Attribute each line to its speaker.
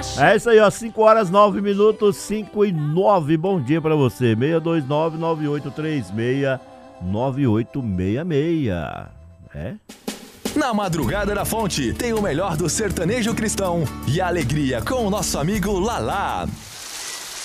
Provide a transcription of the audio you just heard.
Speaker 1: É isso aí, ó, 5 horas 9 minutos, 5 e 9. Bom dia pra você. 629-9836-9866. É?
Speaker 2: Na Madrugada da Fonte, tem o melhor do sertanejo cristão e a alegria com o nosso amigo Lalá.